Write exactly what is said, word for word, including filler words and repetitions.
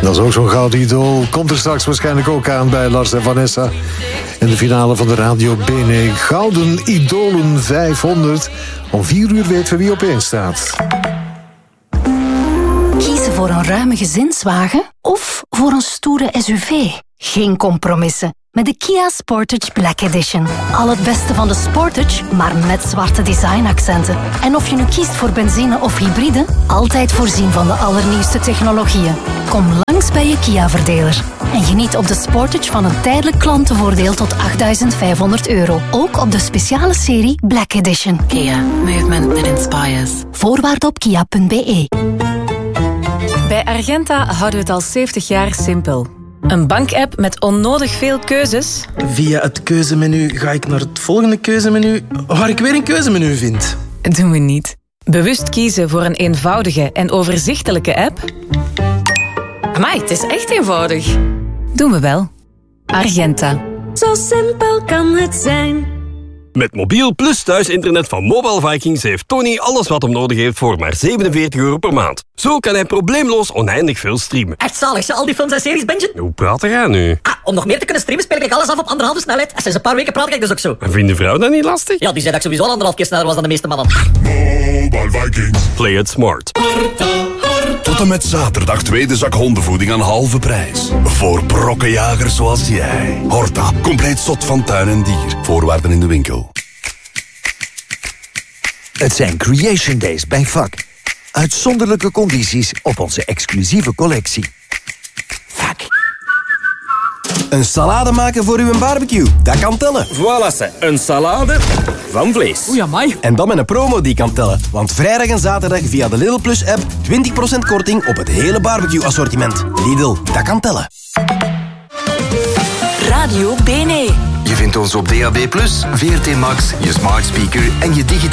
Dat is ook zo'n gouden idool. Komt er straks waarschijnlijk ook aan bij Lars en Vanessa. In de finale van de Radio Bene Gouden Idolen vijfhonderd. Om vier uur weten we wie op één staat. Kiezen voor een ruime gezinswagen of voor een stoere S U V? Geen compromissen. Met de Kia Sportage Black Edition. Al het beste van de Sportage, maar met zwarte designaccenten. En of je nu kiest voor benzine of hybride, altijd voorzien van de allernieuwste technologieën. Kom langs bij je Kia-verdeler. En geniet op de Sportage van een tijdelijk klantenvoordeel tot achtduizend vijfhonderd euro. Ook op de speciale serie Black Edition. Kia. Movement that inspires. Voorwaarden op kia punt b e. Bij Argenta houden we het al zeventig jaar simpel. Een bankapp met onnodig veel keuzes. Via het keuzemenu ga ik naar het volgende keuzemenu, waar ik weer een keuzemenu vind. Doen we niet. Bewust kiezen voor een eenvoudige en overzichtelijke app. Amai, het is echt eenvoudig. Doen we wel. Argenta. Zo simpel kan het zijn. Met mobiel plus thuisinternet van Mobile Vikings heeft Tony alles wat hem nodig heeft voor maar zevenenveertig euro per maand. Zo kan hij probleemloos oneindig veel streamen. Echt zalig, al die films en series, Benjen? Hoe praat jij nu? Ah, om nog meer te kunnen streamen speel ik alles af op anderhalve snelheid. En sinds een paar weken praat ik dus ook zo. En vindt de vrouw dat niet lastig? Ja, die zei dat ik sowieso al anderhalf keer sneller was dan de meeste mannen. Mobile Vikings. Play it smart. Tot en met zaterdag tweede zak hondenvoeding aan halve prijs. Voor brokkenjagers zoals jij. Horta, compleet zot van tuin en dier. Voorwaarden in de winkel. Het zijn Creation Days bij V A K. Uitzonderlijke condities op onze exclusieve collectie. V A K. Een salade maken voor uw barbecue, dat kan tellen. Voilà, ze. Een salade van vlees. Oei, amai. En dan met een promo die kan tellen. Want vrijdag en zaterdag via de Lidl Plus app twintig procent korting op het hele barbecue assortiment. Lidl, dat kan tellen. Radio Bene. Je vindt ons op D A B plus, V R T Max, je smart speaker en je digitale